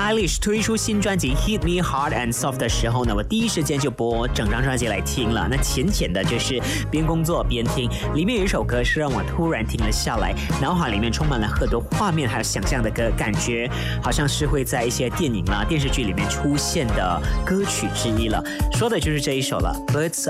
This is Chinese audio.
Eilish 推出新专辑 Hit Me Hard and Soft 的时候呢，我第一时间就播整张专辑来听了。那浅浅的就是边工作边听，里面有一首歌是让我突然停了下来，脑海里面充满了很多画面还有想象的歌，感觉好像是会在一些电影啦、电视剧里面出现的歌曲之一了。说的就是这一首了 Birds